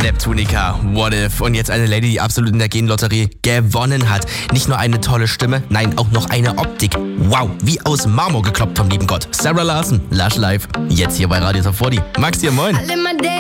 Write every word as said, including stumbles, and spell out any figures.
Neptunica, What If. Und jetzt eine Lady, die absolut in der Genlotterie gewonnen hat. Nicht nur eine tolle Stimme, nein, auch noch eine Optik. Wow, wie aus Marmor gekloppt vom lieben Gott. Sarah Larson, Lush Life. Jetzt hier bei Radio Top vierzig. Max hier, moin.